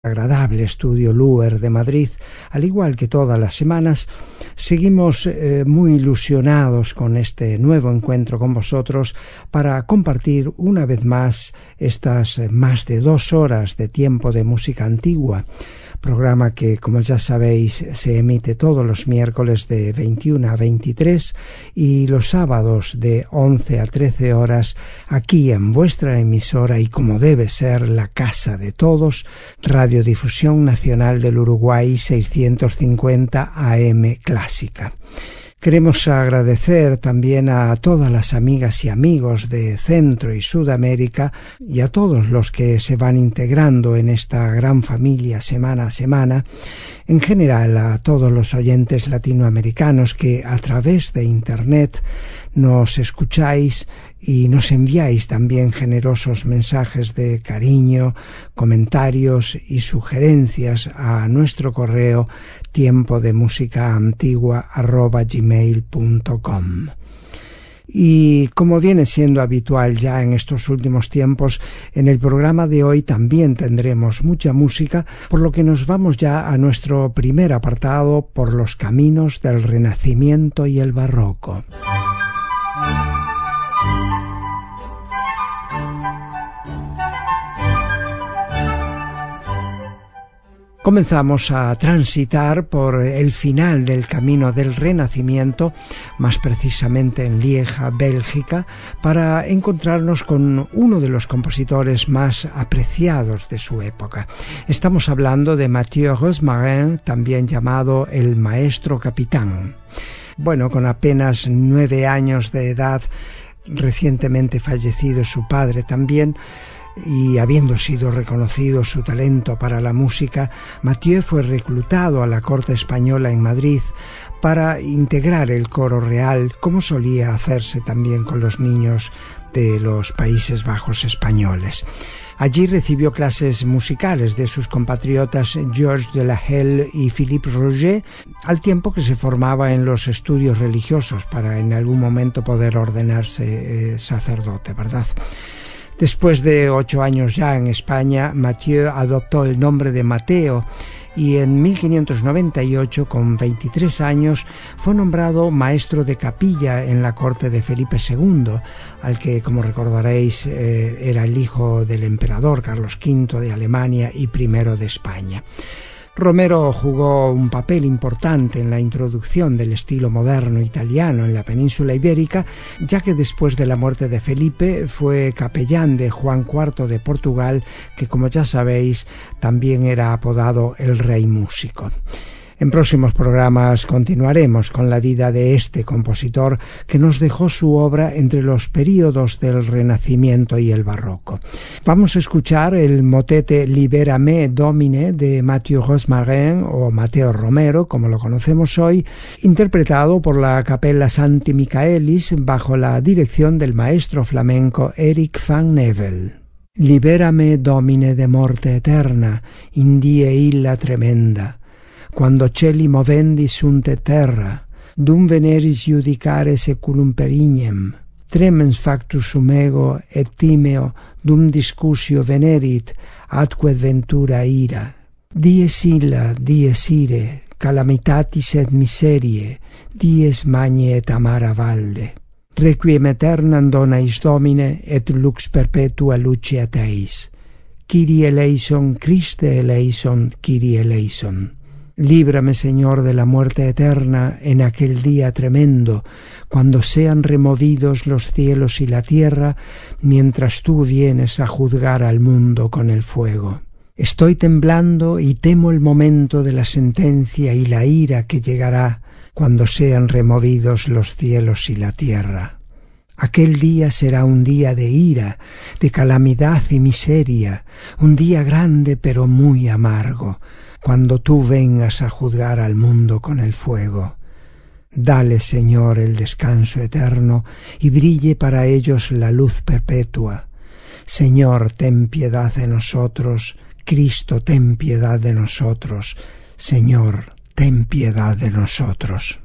agradable estudio Luer de Madrid, al igual que todas las semanas, seguimos muy ilusionados con este nuevo encuentro con vosotros para compartir una vez más estas más de 2 horas de tiempo de música antigua, programa que, como ya sabéis, se emite todos los miércoles de 21 a 23 y los sábados de 11 a 13 horas aquí en vuestra emisora y como debe ser la casa de todos, Radiodifusión Nacional del Uruguay 650 AM Clásica. Queremos agradecer también a todas las amigas y amigos de Centro y Sudamérica y a todos los que se van integrando en esta gran familia semana a semana, en general a todos los oyentes latinoamericanos que a través de Internet nos escucháis y nos enviáis también generosos mensajes de cariño, comentarios y sugerencias a nuestro correo tiempodemusicaantigua@gmail.com. Y como viene siendo habitual ya en estos últimos tiempos, en el programa de hoy también tendremos mucha música, por lo que nos vamos ya a nuestro primer apartado por los caminos del Renacimiento y el Barroco. Comenzamos a transitar por el final del camino del Renacimiento, más precisamente en Lieja, Bélgica, para encontrarnos con uno de los compositores más apreciados de su época. Estamos hablando de Mathieu Rosmarin, también llamado el Maestro Capitán. Bueno, con apenas 9 años de edad, recientemente fallecido su padre también, y habiendo sido reconocido su talento para la música, Mathieu fue reclutado a la corte española en Madrid para integrar el coro real, como solía hacerse también con los niños de los Países Bajos españoles. Allí recibió clases musicales de sus compatriotas Georges de la Halle y Philippe Roger, al tiempo que se formaba en los estudios religiosos para en algún momento poder ordenarse sacerdote, ¿verdad? Después de 8 años ya en España, Mathieu adoptó el nombre de Mateo y en 1598, con 23 años, fue nombrado maestro de capilla en la corte de Felipe II, al que, como recordaréis, era el hijo del emperador Carlos V de Alemania y I de España. Romero jugó un papel importante en la introducción del estilo moderno italiano en la península ibérica, ya que después de la muerte de Felipe fue capellán de Juan IV de Portugal, que como ya sabéis también era apodado el Rey Músico. En próximos programas continuaremos con la vida de este compositor que nos dejó su obra entre los períodos del Renacimiento y el Barroco. Vamos a escuchar el motete Libérame Domine de Mathieu Rosmarin, o Mateo Romero, como lo conocemos hoy, interpretado por la Capella Santi Michaelis bajo la dirección del maestro flamenco Eric van Nevel. Libérame Domine de morte eterna, in die illa tremenda, quando celi movendi sunt terra, dum veneris judicare seculum perignem, tremens factus sum ego et timeo dum discussio venerit atque ventura ira. Dies illa, dies ire, calamitatis et miserie, dies magni et amara valde. Requiem aeternam donais Domine et lux perpetua luceat eis. Kyrie eleison, Christe eleison, Kyrie eleison. Líbrame, Señor, de la muerte eterna en aquel día tremendo, cuando sean removidos los cielos y la tierra, mientras tú vienes a juzgar al mundo con el fuego. Estoy temblando y temo el momento de la sentencia y la ira que llegará cuando sean removidos los cielos y la tierra. Aquel día será un día de ira, de calamidad y miseria, un día grande pero muy amargo, cuando tú vengas a juzgar al mundo con el fuego. Dale, Señor, el descanso eterno y brille para ellos la luz perpetua. Señor, ten piedad de nosotros. Cristo, ten piedad de nosotros. Señor, ten piedad de nosotros.